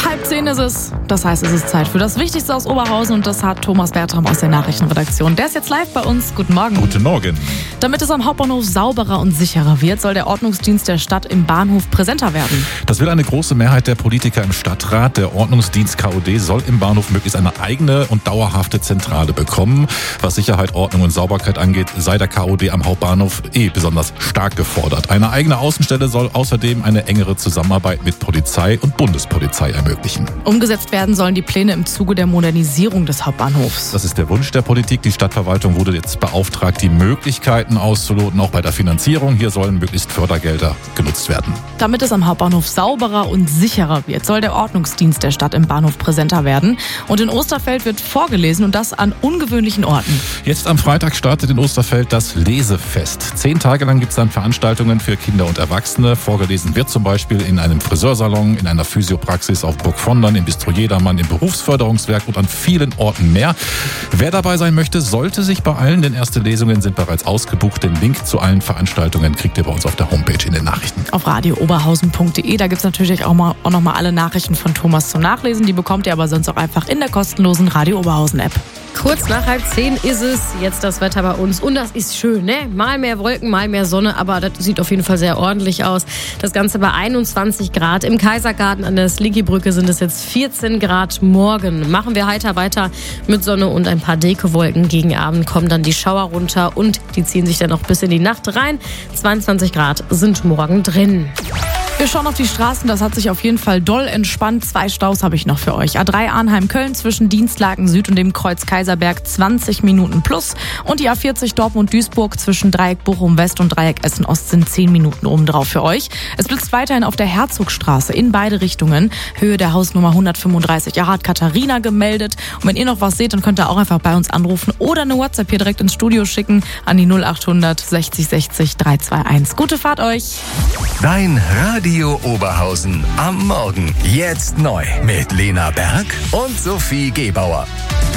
9:30 ist es. Das heißt, es ist Zeit für das Wichtigste aus Oberhausen und das hat Thomas Bertram aus der Nachrichtenredaktion. Der ist jetzt live bei uns. Guten Morgen. Guten Morgen. Damit es am Hauptbahnhof sauberer und sicherer wird, soll der Ordnungsdienst der Stadt im Bahnhof präsenter werden. Das will eine große Mehrheit der Politiker im Stadtrat. Der Ordnungsdienst KOD soll im Bahnhof möglichst eine eigene und dauerhafte Zentrale bekommen. Was Sicherheit, Ordnung und Sauberkeit angeht, sei der KOD am Hauptbahnhof besonders stark gefordert. Eine eigene Außenstelle soll außerdem eine engere Zusammenarbeit mit Polizei und Bundespolizei ermöglichen. Umgesetzt werden sollen die Pläne im Zuge der Modernisierung des Hauptbahnhofs. Das ist der Wunsch der Politik. Die Stadtverwaltung wurde jetzt beauftragt, die Möglichkeiten auszuloten, auch bei der Finanzierung. Hier sollen möglichst Fördergelder genutzt werden. Damit es am Hauptbahnhof sauberer und sicherer wird, soll der Ordnungsdienst der Stadt im Bahnhof präsenter werden. Und in Osterfeld wird vorgelesen und das an ungewöhnlichen Orten. Jetzt am Freitag startet in Osterfeld das Lesefest. 10 Tage lang gibt es dann Veranstaltungen für Kinder und Erwachsene. Vorgelesen wird zum Beispiel in einem Friseursalon, in einer Physiopraxis auf Burg Vondern, im Bistro Jedermann, im Berufsförderungswerk und an vielen Orten mehr. Wer dabei sein möchte, sollte sich beeilen, denn erste Lesungen sind bereits ausgebucht. Den Link zu allen Veranstaltungen kriegt ihr bei uns auf der Homepage in den Nachrichten. Auf radiooberhausen.de, da gibt es natürlich auch noch mal alle Nachrichten von Thomas zum Nachlesen. Die bekommt ihr aber sonst auch einfach in der kostenlosen Radio Oberhausen App. Kurz nach 9:30 ist es, jetzt das Wetter bei uns und das ist schön, ne? Mal mehr Wolken, mal mehr Sonne, aber das sieht auf jeden Fall sehr ordentlich aus. Das Ganze bei 21 Grad. Im Kaisergarten an der Slinky-Brücke sind es jetzt 14 Grad morgen. Machen wir heiter weiter mit Sonne und ein paar Dekowolken. Gegen Abend kommen dann die Schauer runter und die ziehen sich dann noch bis in die Nacht rein. 22 Grad sind morgen drin. Wir schauen auf die Straßen, das hat sich auf jeden Fall doll entspannt. 2 Staus habe ich noch für euch. A3 Arnheim-Köln zwischen Dienstlaken Süd und dem Kreuz Kaiserberg 20 Minuten plus. Und die A40 Dortmund-Duisburg zwischen Dreieck Bochum-West und Dreieck Essen-Ost sind 10 Minuten obendrauf für euch. Es blitzt weiterhin auf der Herzogstraße in beide Richtungen. Höhe der Hausnummer 135. Ja, hat Katharina gemeldet. Und wenn ihr noch was seht, dann könnt ihr auch einfach bei uns anrufen oder eine WhatsApp hier direkt ins Studio schicken an die 0800 60 60 321. Gute Fahrt euch! Dein Radio Oberhausen am Morgen. Jetzt neu mit Lena Berg und Sophie Gebauer.